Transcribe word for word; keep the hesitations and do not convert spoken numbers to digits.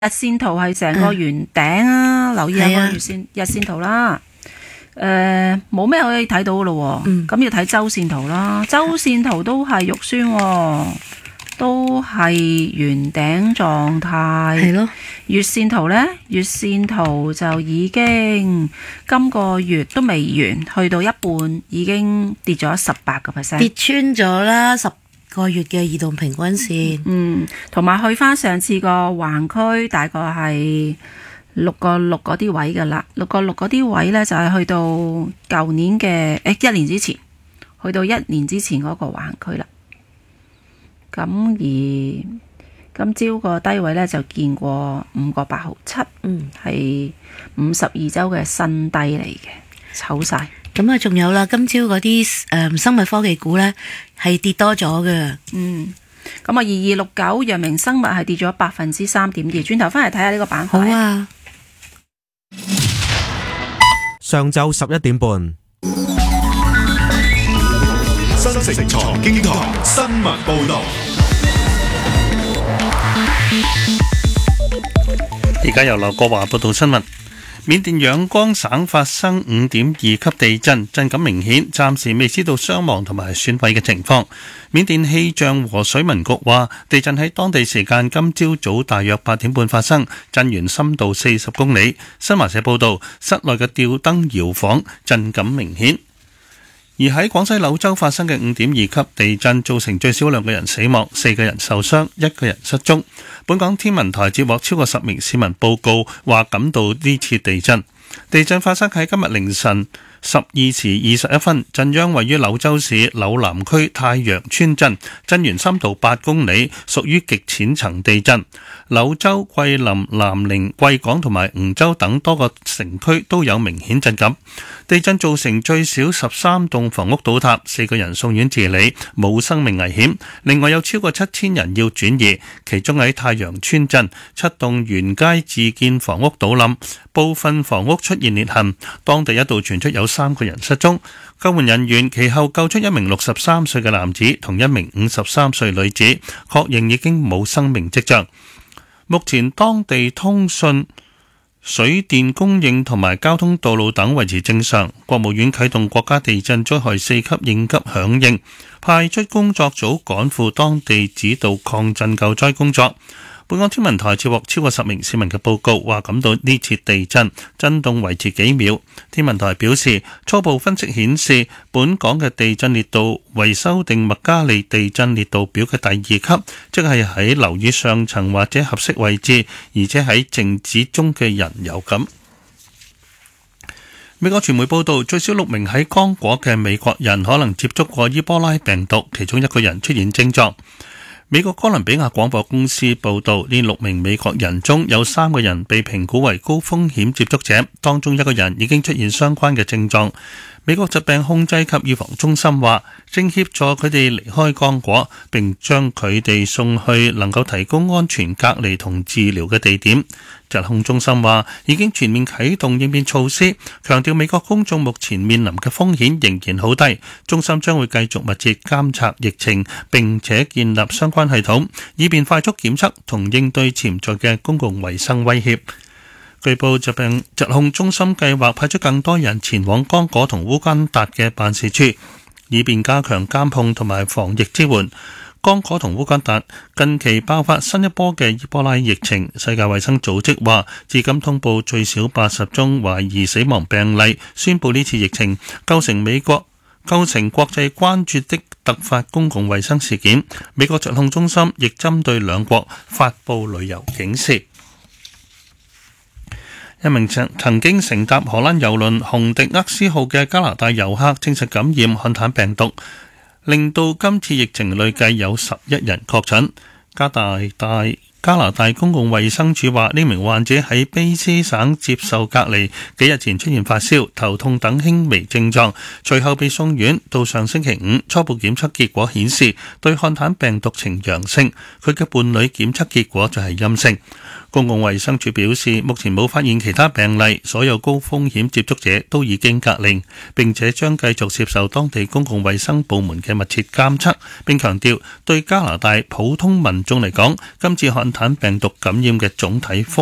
日線圖係成個圓頂啊，留意下個月線、日線圖啦。誒，冇咩可以睇到噶咯，咁、嗯、要睇周線圖啦。周線圖都係肉酸、哦，都係圓頂狀態。係咯。月線圖呢？月線圖就已經今個月都未完，去到一半已經跌咗十八個 percent， 跌穿咗啦十個月嘅移動平均線。 嗯，同埋去翻上次個橫區，大概係六個六嗰啲位噶啦，六個六嗰啲位呢，就係去到舊年嘅誒一年之前，去到一年之前嗰個橫區啦。咁而今朝個低位呢，就見過五個八毫七，嗯，係五十二周嘅新低嚟嘅，醜晒。 咁啊，仲有啦，今朝嗰啲誒生物科技股呢，係跌多咗嘅。 嗯，咁啊，二二六九陽明生物係跌咗百分之三點二。轉頭翻嚟睇下呢個板塊。 好啊。 上晝十一點半， 新城財經台新聞報道。 而家由劉國華報道新聞。緬甸仰光省發生五點二級地震，震感明顯，暫時未知道傷亡同埋損毀嘅情況。緬甸氣象和水文局話，地震喺當地時間今朝早大約八點半發生，震源深度四十公里。新華社報道，室內嘅吊燈搖晃，震感明顯。而喺廣西柳州發生嘅五點二級地震，造成最少兩個人死亡，四個人受傷，一個人失蹤。本港天文台接獲超過十名市民報告，話感到呢次地震。地震發生喺今日凌晨十二時二十一分，震央位於柳州市柳南區太陽村鎮，震源深度八公里，屬於極淺層地震。柳州、桂林、南寧、貴港同埋梧州等多個城區都有明顯震感。地震造成最少十三棟房屋倒塌，四個人送院治理，冇生命危險。另外有超過七千人要轉移，其中喺太陽村鎮，七棟原街自建房屋倒冧，部分房屋出現裂痕，當地一度傳出有三個人失蹤。救援人員其後救出一名六十三歲嘅男子同一名五十三歲女子，確認已經冇生命跡象。目前當地通訊、水電供應同埋交通道路等維持正常。國務院啟動國家地震災害四級應急響應，派出工作組趕赴當地指導抗震救災工作。本港天文台接獲超過十名市民嘅報告，話感到呢次地震震動維持幾秒。天文台表示，初步分析顯示，本港嘅地震烈度為修訂麥加利地震烈度表嘅第二級，即係喺樓宇上層或者合適位置，而且喺靜止中嘅人有感。美國傳媒報道，最少六名喺剛果嘅美國人可能接觸過伊波拉病毒，其中一個人出現症狀。美國哥倫比亞廣播公司報道，呢六名美國人中有三個人被評估為高風險接觸者，當中一個人已經出現相關嘅症狀。美國疾病控制及預防中心話，正協助佢哋離開剛果，並將佢哋送去能夠提供安全隔離同治療嘅地點。疾控中心話，已經全面啟動應變措施，強調美國公眾目前面臨嘅風險仍然好低。中心將會繼續密切監察疫情，並且建立相關系統，以便快速檢測同應對潛在嘅公共衛生威脅。據報，疾病疾控中心計劃派出更多人前往剛果同烏干達嘅辦事處，以便加強監控同埋防疫支援。剛果同烏干達近期爆發新一波嘅伊波拉疫情，世界衛生組織話，至今通報最少八十宗懷疑死亡病例，宣布呢次疫情構成美國構成國際關注的突發公共衛生事件。美國疾控中心亦針對兩國發布旅遊警示。一名曾曾經乘搭荷蘭郵輪紅迪厄斯號嘅加拿大遊客證實感染漢坦病毒，令到今次疫情累計有十一人確診。加拿大加拿大公共衛生署話，呢名患者喺卑詩省接受隔離，幾日前出現發燒、頭痛等輕微症狀，隨後被送院。到上星期五，初步檢測結果顯示對漢坦病毒呈陽性，佢嘅伴侶檢測結果就係陰性。 公共衛生署表示，目前冇發現其他病例，所有高風險接觸者都已經隔離，並且將繼續接受當地公共衛生部門嘅密切監測。並強調，對加拿大普通民眾嚟講，今次漢坦病毒感染嘅總體風